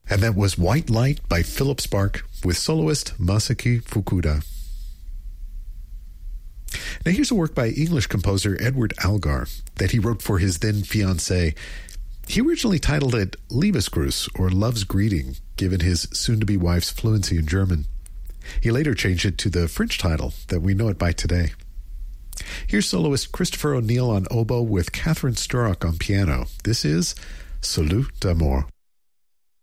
And that was White Light by Philip Spark with soloist Masaki Fukuda. Now here's a work by English composer Edward Algar that he wrote for his then fiancée. He originally titled it Liebesgruß, or Love's Greeting, given his soon-to-be wife's fluency in German. He later changed it to the French title that we know it by today. Here's soloist Christopher O'Neill on oboe with Catherine Sturrock on piano. This is Salut d'amour.